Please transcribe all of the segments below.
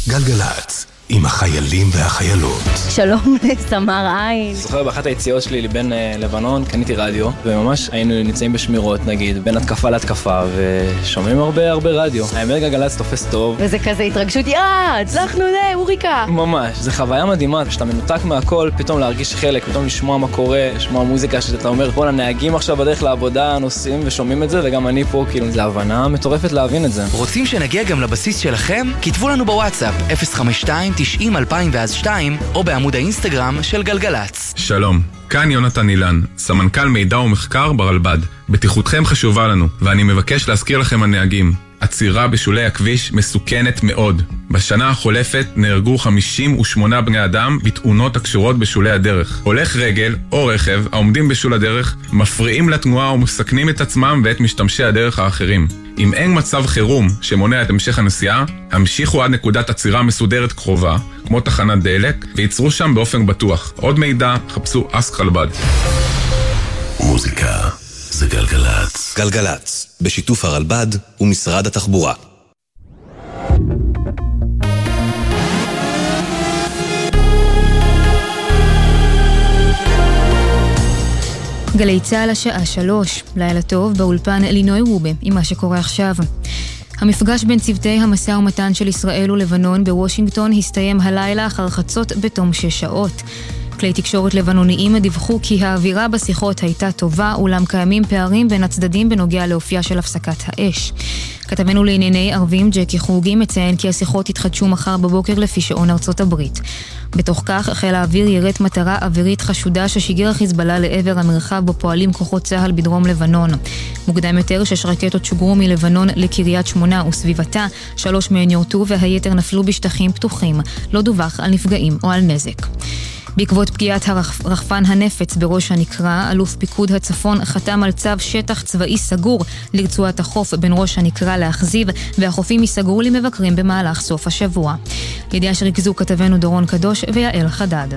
גלגלץ, עם החיילים והחיילות. שלום לסמר עין. זוכר באחת היציאות שלי לבין לבנון, קניתי רדיו, וממש היינו נמצאים בשמירות, נגיד, בין התקפה להתקפה, ושומעים הרבה רדיו. האמת גלגלץ תופס טוב. וזה כזה התרגשות, הצלחנו אוריקה. ממש, זה חוויה מדהימה, כשאתה מנותק מהכל, פתאום להרגיש חלק, פתאום לשמוע מה קורה, לשמוע מוזיקה שאתה אומר, בוא, הנהגים עכשיו בדרך לעבודה, נוסעים ושומעים את זה, וגם אני פה, כאילו, זה הבנה מטורפת להבין את זה. רוצים שנגיע גם לבסיס שלכם? כתבו לנו בוואטסאפ 052-90-2002 או בעמוד האינסטגרם של גלגלץ. שלום, כאן יונתן אילן, סמנכ"ל מידע ומחקר ברלב"ד. בטיחותכם חשובה לנו, ואני מבקש להזכיר לכם הנהגים. עצירה בשולי הכביש מסוכנת מאוד. בשנה החולפת נהרגו 58 בני אדם בתאונות הקשורות בשולי הדרך. הולך רגל או רכב העומדים בשול הדרך מפריעים לתנועה ומסכנים את עצמם ואת משתמשי הדרך האחרים. אם אין מצב חירום שמונע את המשך הנסיעה, המשיכו עד נקודת עצירה מסודרת קרובה, כמו תחנת דלק, ויצרו שם באופן בטוח. עוד מידע, חפשו אסק רלב"ד. מוזיקה זה גלגלץ. גלגלץ, בשיתוף הרלב"ד ומשרד התחבורה. גלי צהל השעה 3, לילה טוב באולפן אלינוי רובה עם מה שקורה עכשיו. המפגש בין צוותי המשא ומתן של ישראל ולבנון בוושינגטון הסתיים הלילה אחר חצות בתום 6 שעות. כלי תקשורת לבנוניים דיווחו כי האווירה בשיחות הייתה טובה, אולם קיימים פערים בין הצדדים בנוגע לאופייה של הפסקת האש. כתבנו לענייני ערבים ג'קי חוגי מציין כי השיחות התחדשו מחר בבוקר לפי שעון ארצות הברית. בתוך כך חיל האוויר ירט מטרה אווירית חשודה ששיגר חיזבאללה לעבר המרחב בו פועלים כוחות צהל בדרום לבנון. מוקדם יותר 6 רקטות שוגרו מלבנון לקריית שמונה וסביבתה, 3 מהן יורטו והיתר נפלו בשטחים פתוחים. לא דווח על נפגעים או על נזק. בעקבות פגיעת הרחפן הנפץ בראש הנקרה, אלוף פיקוד הצפון חתם על צו שטח צבאי סגור לרצועת החוף בין ראש הנקרה לאכזיב, והחופים ייסגרו למבקרים במהלך סוף השבוע. ידיעה שריכזו כתבנו דורון קדוש ויעל חדד.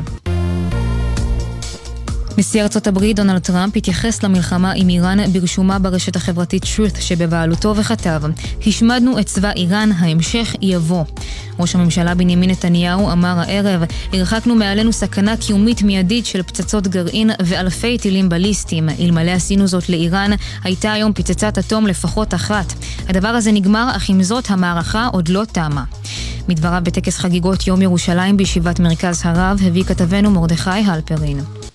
נשיא ארצות הברית דונלד טראמפ התייחס למלחמה עם איראן ברשומה ברשת החברתית Truth שבבעלותו וכתב: השמדנו את צבא איראן, ההמשך יבוא. ראש הממשלה בנימין נתניהו אמר הערב: הרחקנו מעלינו סכנה קיומית מיידית של פצצות גרעין ואלפי טילים בליסטיים. אלמלא עשינו זאת לאיראן, הייתה היום פצצת אטום לפחות אחת. הדבר הזה נגמר, אך עם זאת המערכה עוד לא תמה. מדבריו בטקס חגיגות יום ירושלים בישיבת מרכז הרב הביא כתבנו מרדכי הלפרין.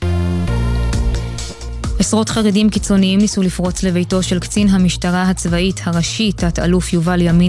עשרות חרדים קיצוניים ניסו לפרוץ לביתו של קצין המשטרה הצבאית הראשי, תת אלוף יובל ימין